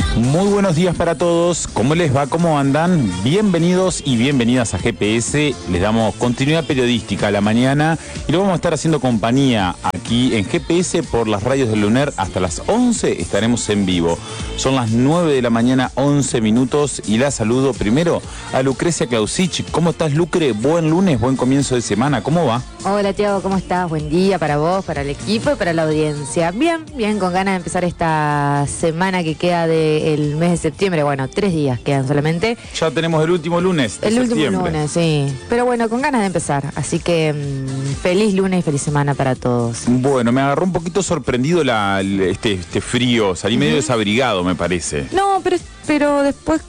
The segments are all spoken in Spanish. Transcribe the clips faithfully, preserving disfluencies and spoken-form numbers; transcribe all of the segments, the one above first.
Muy buenos días para todos, ¿cómo les va? ¿Cómo andan? Bienvenidos y bienvenidas a G P S, les damos continuidad periodística a la mañana y lo vamos a estar haciendo compañía aquí en G P S por las radios del Luner hasta las once estaremos en vivo. Son las nueve de la mañana, once minutos y la saludo primero a Lucrecia Clausich. ¿Cómo estás, Lucre? Buen lunes, buen comienzo de semana, ¿cómo va? Hola, Tiago, ¿cómo estás? Buen día para vos, para el equipo y para la audiencia. Bien, bien, con ganas de empezar esta semana que queda del mes de septiembre. Bueno, tres días quedan solamente. Ya tenemos el último lunes de El septiembre. último lunes, sí. Pero bueno, con ganas de empezar. Así que mmm, feliz lunes y feliz semana para todos. Bueno, me agarró un poquito sorprendido la, este, este frío. Salí uh-huh. medio desabrigado, me parece. No, pero, pero después...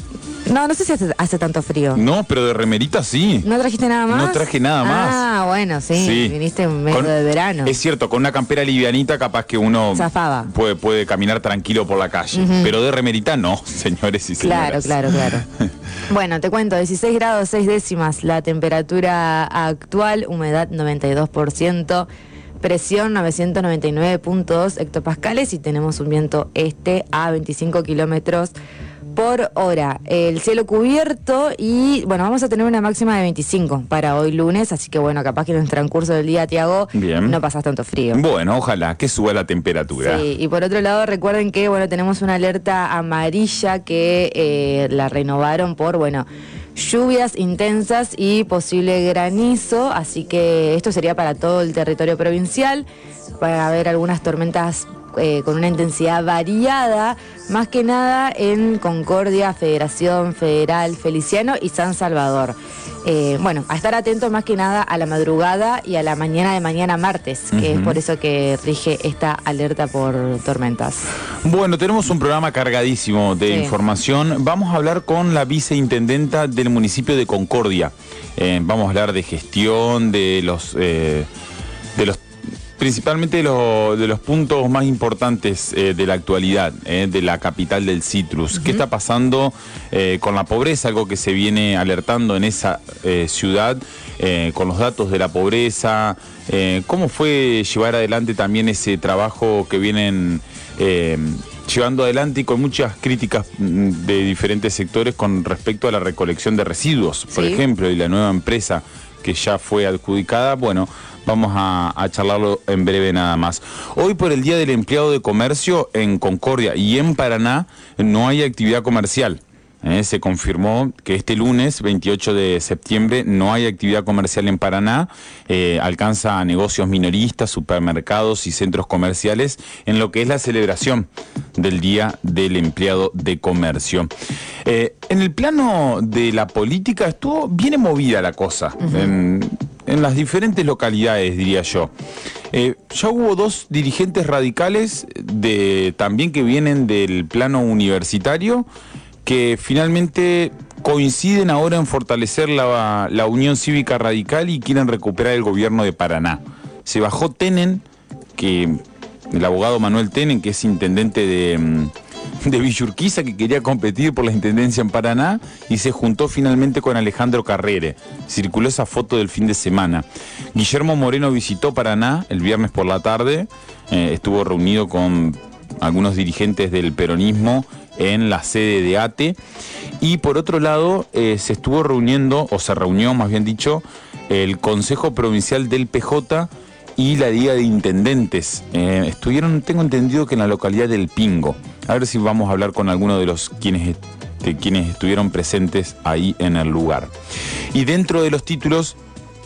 No, no sé si hace, hace tanto frío. No, pero de remerita sí. ¿No trajiste nada más? No traje nada más. Ah, bueno, sí, sí. Viniste en medio con, de verano. Es cierto, con una campera livianita capaz que uno Zafaba. Puede, puede caminar tranquilo por la calle. Uh-huh. Pero de remerita no, señores y señoras. Claro, claro, claro. Bueno, te cuento, dieciséis grados seis décimas la temperatura actual, humedad noventa y dos por ciento. Presión novecientos noventa y nueve punto dos hectopascales y tenemos un viento este a veinticinco kilómetros por hora. El cielo cubierto y, bueno, vamos a tener una máxima de veinticinco para hoy lunes, así que, bueno, capaz que en el transcurso del día, Tiago, no pasas tanto frío. Bueno, ojalá que suba la temperatura. Sí, y por otro lado, recuerden que, bueno, tenemos una alerta amarilla que eh, la renovaron por, bueno, lluvias intensas y posible granizo, así que esto sería para todo el territorio provincial, para haber algunas tormentas eh, con una intensidad variada, más que nada en Concordia, Federación Federal, Feliciano y San Salvador. Eh, bueno, a estar atentos más que nada a la madrugada y a la mañana de mañana martes, que uh-huh. es por eso que rige esta alerta por tormentas. Bueno, tenemos un programa cargadísimo de sí. información. Vamos a hablar con la viceintendenta del municipio de Concordia. Eh, vamos a hablar de gestión, de los... Eh, de los principalmente de, lo, de los puntos más importantes eh, de la actualidad, eh, de la capital del citrus. Uh-huh. ¿Qué está pasando eh, con la pobreza? Algo que se viene alertando en esa eh, ciudad, eh, con los datos de la pobreza. Eh, ¿Cómo fue llevar adelante también ese trabajo que vienen eh, llevando adelante y con muchas críticas de diferentes sectores con respecto a la recolección de residuos, por ¿Sí? ejemplo, y la nueva empresa que ya fue adjudicada? Bueno, vamos a, a charlarlo en breve nada más. Hoy por el Día del Empleado de Comercio en Concordia y en Paraná no hay actividad comercial. Eh, se confirmó que este lunes, veintiocho de septiembre, no hay actividad comercial en Paraná. Eh, alcanza a negocios minoristas, supermercados y centros comerciales en lo que es la celebración del Día del Empleado de Comercio. Eh, en el plano de la política estuvo bien movida la cosa. Uh-huh. en, en las diferentes localidades, diría yo. Eh, ya hubo dos dirigentes radicales de, también que vienen del plano universitario, que finalmente coinciden ahora en fortalecer la, la Unión Cívica Radical y quieren recuperar el gobierno de Paraná. Se bajó Tenen, que el abogado Manuel Tenen, que es intendente de, de Villa Urquiza, que quería competir por la intendencia en Paraná, y se juntó finalmente con Alejandro Carrere. Circuló esa foto del fin de semana. Guillermo Moreno visitó Paraná el viernes por la tarde, eh, estuvo reunido con algunos dirigentes del peronismo en la sede de A T E, y por otro lado eh, se estuvo reuniendo, o se reunió más bien dicho, el Consejo Provincial del P J y la Liga de Intendentes. Eh, estuvieron, tengo entendido que en la localidad del Pingo. A ver si vamos a hablar con alguno de los quienes, de quienes estuvieron presentes ahí en el lugar. Y dentro de los títulos,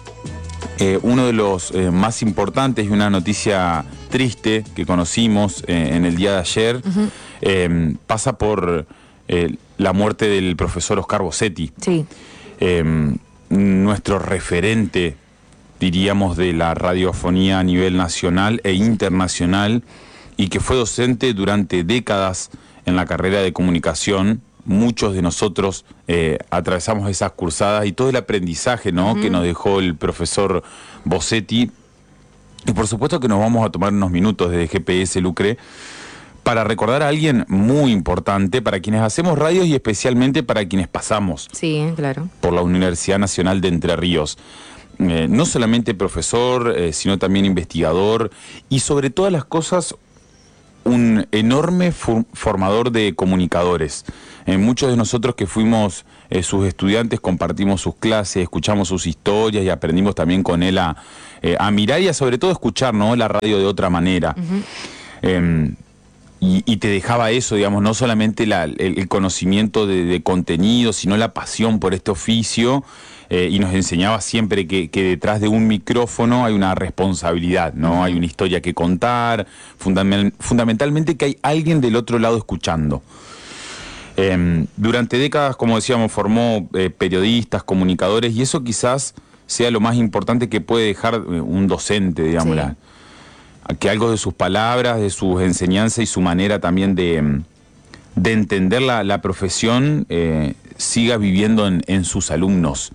eh, uno de los eh, más importantes y una noticia triste que conocimos eh, en el día de ayer, uh-huh. eh, pasa por eh, la muerte del profesor Oscar Bossetti. Sí. Eh, nuestro referente, diríamos, de la radiofonía a nivel nacional e internacional, y que fue docente durante décadas en la carrera de comunicación. Muchos de nosotros eh, atravesamos esas cursadas y todo el aprendizaje, ¿no? Uh-huh. que nos dejó el profesor Bossetti. Y por supuesto que nos vamos a tomar unos minutos desde G P S, Lucre, para recordar a alguien muy importante para quienes hacemos radios y especialmente para quienes pasamos sí, claro. por la Universidad Nacional de Entre Ríos. Eh, no solamente profesor, eh, sino también investigador y sobre todas las cosas un enorme for- formador de comunicadores. Eh, muchos de nosotros que fuimos eh, sus estudiantes compartimos sus clases, escuchamos sus historias y aprendimos también con él a, eh, a mirar y a sobre todo escuchar, ¿no?, la radio de otra manera. Uh-huh. eh, y, y te dejaba eso, digamos, no solamente la, el, el conocimiento de, de contenido, sino la pasión por este oficio. Eh, y nos enseñaba siempre que, que detrás de un micrófono hay una responsabilidad, ¿no? Uh-huh. Hay una historia que contar, fundamental, fundamentalmente que hay alguien del otro lado escuchando. Eh, durante décadas, como decíamos, formó eh, periodistas, comunicadores, y eso quizás sea lo más importante que puede dejar eh, un docente, digamos, sí. la, que algo de sus palabras, de sus enseñanzas y su manera también de, de entender la, la profesión eh, siga viviendo en, en sus alumnos.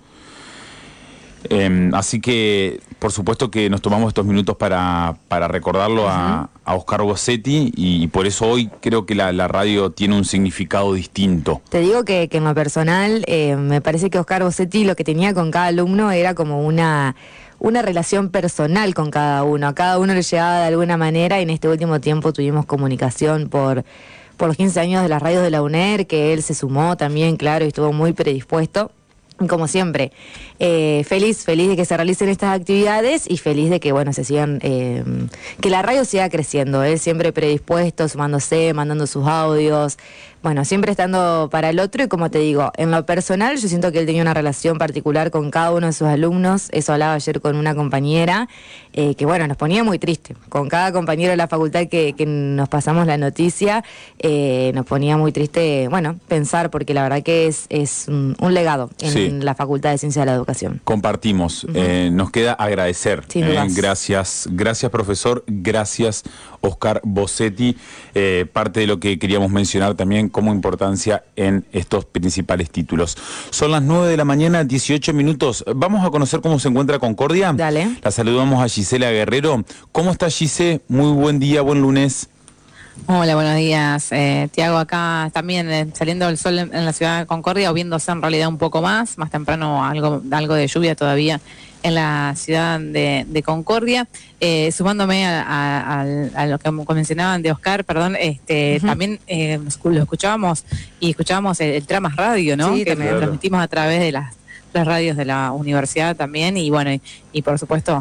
Eh, así que, por supuesto que nos tomamos estos minutos para, para recordarlo uh-huh. a, a Oscar Bossetti, y por eso hoy creo que la, la radio tiene un significado distinto. Te digo que, que en lo personal eh, me parece que Oscar Bossetti lo que tenía con cada alumno era como una, una relación personal con cada uno. A cada uno le llegaba de alguna manera, y en este último tiempo tuvimos comunicación por, por los quince años de las radios de la UNER, que él se sumó también, claro, y estuvo muy predispuesto. Como siempre, eh, feliz, feliz de que se realicen estas actividades y feliz de que, bueno, se sigan, eh, que la radio siga creciendo, él siempre predispuesto, sumándose, mandando sus audios, bueno, siempre estando para el otro. Y como te digo, en lo personal yo siento que él tenía una relación particular con cada uno de sus alumnos. Eso hablaba ayer con una compañera, eh, que bueno, nos ponía muy triste, con cada compañero de la facultad que, que nos pasamos la noticia, eh, nos ponía muy triste, bueno, pensar, porque la verdad que es, es un, un legado en sí. la Facultad de Ciencia de la Educación. Compartimos, uh-huh. eh, nos queda agradecer. Eh, gracias, gracias profesor, gracias Oscar Bossetti, eh, parte de lo que queríamos mencionar también como importancia en estos principales títulos. Son las nueve de la mañana, dieciocho minutos. Vamos a conocer cómo se encuentra Concordia. Dale. La saludamos a Gisela Guerrero. ¿Cómo está, Gise? Muy buen día, buen lunes. Hola, buenos días. Eh, Tiago, acá también eh, saliendo el sol en, en la ciudad de Concordia, o viéndose en realidad un poco más, más temprano algo, algo de lluvia todavía en la ciudad de, de Concordia. Eh, sumándome a, a, a, a lo que mencionaban de Oscar, perdón, este, uh-huh. también eh, lo escuchábamos y escuchábamos el, el Tramas Radio, ¿no? Sí, que claro. transmitimos a través de las, las radios de la universidad también, y bueno, y, y por supuesto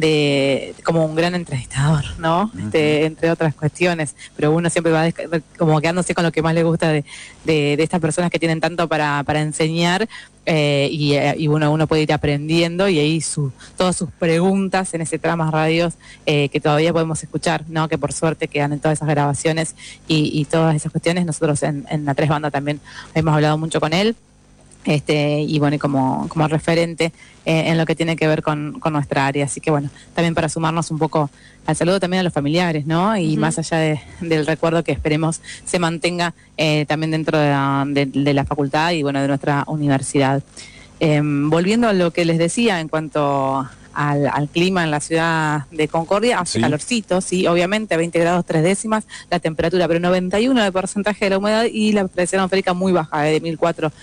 de como un gran entrevistador, ¿no? Uh-huh. Este, entre otras cuestiones, pero uno siempre va como quedándose con lo que más le gusta de, de, de estas personas que tienen tanto para, para enseñar, eh, y, y uno, uno puede ir aprendiendo, y ahí su, todas sus preguntas en ese Tramas Radios eh, que todavía podemos escuchar, ¿no? Que por suerte quedan en todas esas grabaciones y, y todas esas cuestiones. Nosotros en, en la Tres Banda también hemos hablado mucho con él. Este, y bueno, y como, como referente eh, en lo que tiene que ver con, con nuestra área. Así que bueno, también para sumarnos un poco al saludo también a los familiares, ¿no? Y uh-huh. más allá de, del recuerdo que esperemos se mantenga eh, también dentro de la, de, de la facultad y bueno, de nuestra universidad. Eh, volviendo a lo que les decía en cuanto al, al clima en la ciudad de Concordia, hace sí. calorcito, sí, obviamente, veinte grados tres décimas la temperatura, pero noventa y uno de porcentaje de la humedad y la presión atmosférica muy baja, eh, de mil cuatro.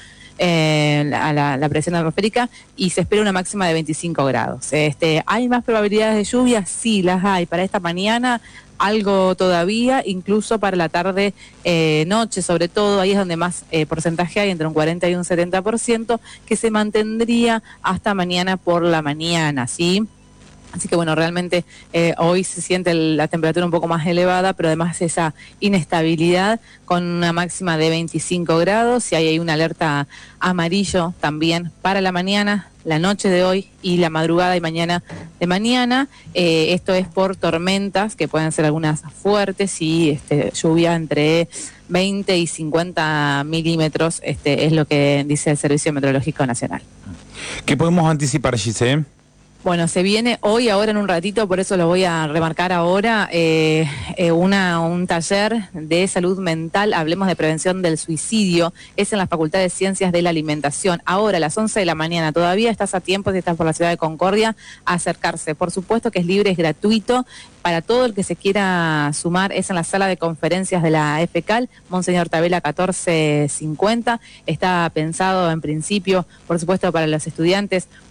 Eh, a la, la presión atmosférica, y se espera una máxima de veinticinco grados. Este, ¿hay más probabilidades de lluvia? Sí, las hay. Para esta mañana algo todavía, incluso para la tarde, eh, noche sobre todo, ahí es donde más eh, porcentaje hay, entre un cuarenta y un setenta por ciento, que se mantendría hasta mañana por la mañana, ¿sí? Así que bueno, realmente eh, hoy se siente el, la temperatura un poco más elevada, pero además esa inestabilidad con una máxima de veinticinco grados, y hay, hay una alerta amarillo también para la mañana, la noche de hoy y la madrugada y mañana de mañana. Eh, esto es por tormentas, que pueden ser algunas fuertes, y este, lluvia entre veinte y cincuenta milímetros, este, es lo que dice el Servicio Meteorológico Nacional. ¿Qué podemos anticipar, Giselle? Bueno, se viene hoy, ahora en un ratito, por eso lo voy a remarcar ahora, eh, eh, una, un taller de salud mental, hablemos de prevención del suicidio, es en la Facultad de Ciencias de la Alimentación. Ahora a las once de la mañana, todavía estás a tiempo, si estás por la ciudad de Concordia, a acercarse. Por supuesto que es libre, es gratuito, para todo el que se quiera sumar, es en la sala de conferencias de la F C A L, Monseñor Tabela catorce cincuenta, está pensado en principio, por supuesto, para los estudiantes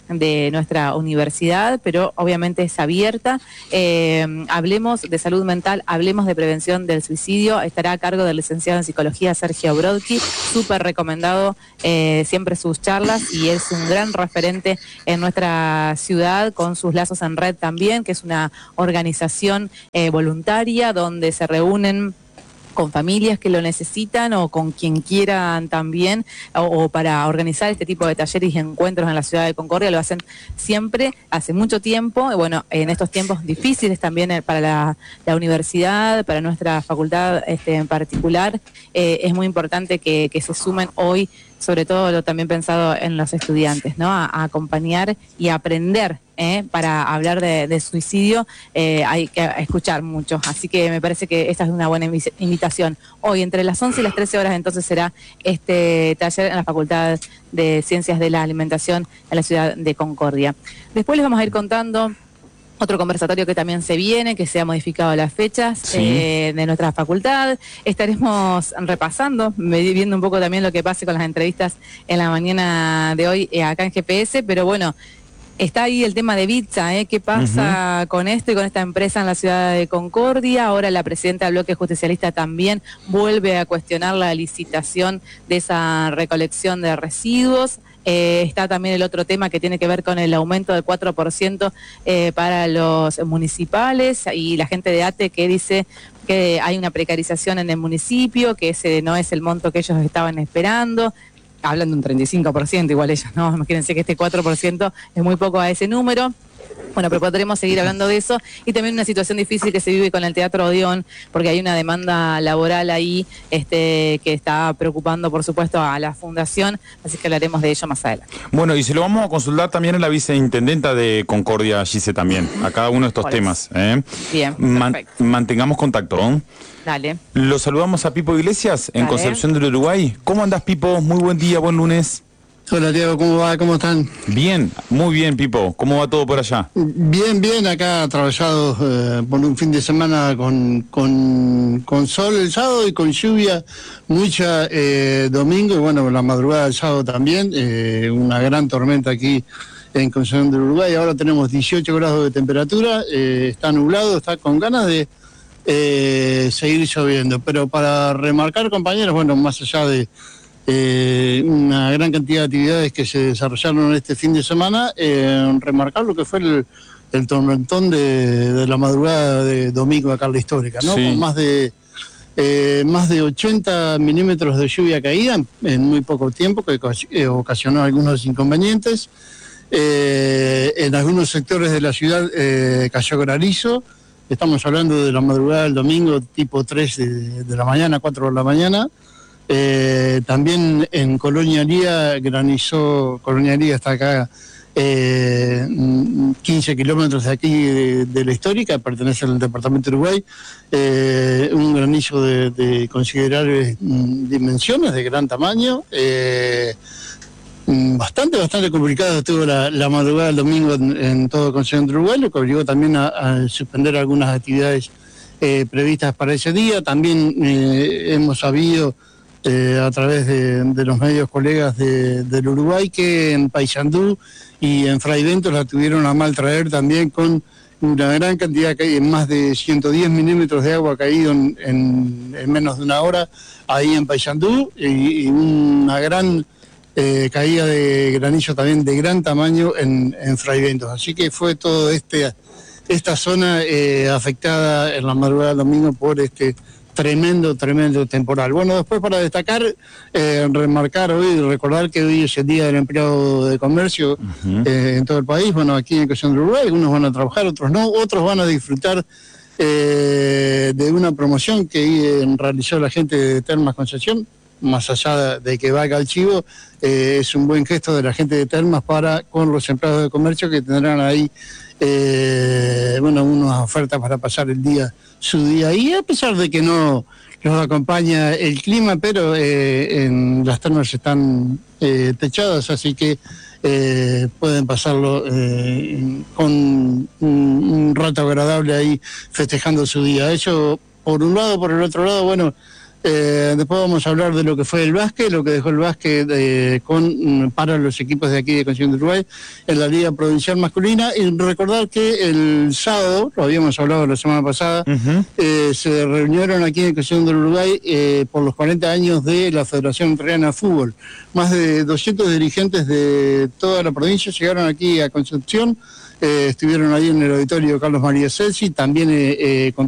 de nuestra universidad, pero obviamente es abierta. Eh, hablemos de salud mental, hablemos de prevención del suicidio. Estará a cargo del licenciado en psicología Sergio Brodki, súper recomendado eh, siempre sus charlas, y es un gran referente en nuestra ciudad con sus lazos en red también, que es una organización eh, voluntaria donde se reúnen con familias que lo necesitan o con quien quieran también, o, o para organizar este tipo de talleres y encuentros en la ciudad de Concordia. Lo hacen siempre, hace mucho tiempo, y bueno, en estos tiempos difíciles también para la, la universidad, para nuestra facultad este, en particular, eh, es muy importante que, que se sumen hoy, sobre todo lo también pensado en los estudiantes, ¿no? A, a acompañar y a aprender. ¿Eh? Para hablar de, de suicidio eh, hay que escuchar mucho, así que me parece que esta es una buena invitación. Hoy entre las once y las trece horas entonces será este taller en la Facultad de Ciencias de la Alimentación en la ciudad de Concordia. Después les vamos a ir contando otro conversatorio que también se viene, que se ha modificado las fechas sí. eh, de nuestra facultad. Estaremos repasando, viendo un poco también lo que pase con las entrevistas en la mañana de hoy eh, acá en G P S, pero bueno, está ahí el tema de Bitsa, ¿eh? ¿Qué pasa uh-huh. con esto y con esta empresa en la ciudad de Concordia? Ahora la presidenta del bloque justicialista también vuelve a cuestionar la licitación de esa recolección de residuos. Eh, está también el otro tema que tiene que ver con el aumento del cuatro por ciento eh, para los municipales, y la gente de A T E que dice que hay una precarización en el municipio, que ese no es el monto que ellos estaban esperando. Hablan de un treinta y cinco por ciento igual ellos, ¿no? Imagínense que este cuatro por ciento es muy poco a ese número. Bueno, pero podremos seguir hablando de eso, y también una situación difícil que se vive con el Teatro Odeón, porque hay una demanda laboral ahí este, que está preocupando, por supuesto, a la fundación, así que hablaremos de ello más adelante. Bueno, y se lo vamos a consultar también a la viceintendenta de Concordia, Gise, también, a cada uno de estos temas. ¿eh? Bien, Man mantengamos contacto, ¿no? Dale. Lo saludamos a Pipo Iglesias, en Dale. Concepción del Uruguay. ¿Cómo andás, Pipo? Muy buen día, buen lunes. Hola, Diego, ¿cómo va? ¿Cómo están? Bien, muy bien, Pipo. ¿Cómo va todo por allá? Bien, bien, acá atravesado eh, por un fin de semana con, con, con sol el sábado y con lluvia mucha eh, domingo, y bueno, la madrugada del sábado también, eh, una gran tormenta aquí en Concepción del Uruguay. Ahora tenemos dieciocho grados de temperatura, eh, está nublado, está con ganas de eh, seguir lloviendo. Pero para remarcar, compañeros, bueno, más allá de Eh, una gran cantidad de actividades que se desarrollaron este fin de semana, eh, remarcar lo que fue el, el tormentón de, de la madrugada de domingo acá en la histórica, ¿no? Sí. Con más de eh, más de ochenta milímetros de lluvia caída en, en muy poco tiempo, que eh, ocasionó algunos inconvenientes. Eh, en algunos sectores de la ciudad eh, cayó granizo. Estamos hablando de la madrugada del domingo, tipo tres de, de la mañana, cuatro de la mañana. Eh, también en Colonia Lía granizó. Colonia Lía está acá eh, quince kilómetros de aquí de, de la histórica, pertenece al departamento de Uruguay, eh, un granizo de, de considerables mm, dimensiones, de gran tamaño, eh, bastante, bastante complicado estuvo la, la madrugada del domingo en, en todo Concepción del Uruguay, lo que obligó también a, a suspender algunas actividades eh, previstas para ese día. También eh, hemos sabido Eh, a través de, de los medios colegas de, del Uruguay que en Paysandú y en Fray Bentos la tuvieron a mal traer también, con una gran cantidad, más de ciento diez milímetros de agua caído en, en, en menos de una hora ahí en Paysandú, y, y una gran eh, caída de granizo también de gran tamaño en, en Fray Bentos. Así que fue todo este esta zona eh, afectada en la madrugada del domingo por este tremendo, tremendo temporal. Bueno, después para destacar, eh, remarcar hoy, recordar que hoy es el Día del Empleado de Comercio uh-huh. eh, en todo el país. Bueno, aquí en Concepción del Uruguay, algunos van a trabajar, otros no, otros van a disfrutar eh, de una promoción que eh, realizó la gente de Termas Concepción. Más allá de que valga el chivo, eh, es un buen gesto de la gente de Termas para con los empleados de comercio, que tendrán ahí eh, bueno, unas ofertas para pasar el día, su día ahí, a pesar de que no los acompaña el clima, pero eh, en las termas están eh, techadas, así que eh, pueden pasarlo eh, con un, un rato agradable ahí festejando su día. Eso por un lado. Por el otro lado, bueno, Eh, después vamos a hablar de lo que fue el básquet, lo que dejó el básquet eh, con, para los equipos de aquí de Concepción de Uruguay en la Liga Provincial Masculina. Y recordar que el sábado, lo habíamos hablado la semana pasada, uh-huh. eh, se reunieron aquí en Concepción del Uruguay eh, por los cuarenta años de la Federación Entrerriana de Fútbol. Más de doscientos dirigentes de toda la provincia llegaron aquí a Concepción, eh, estuvieron ahí en el auditorio Carlos María Celsi, también eh, eh, con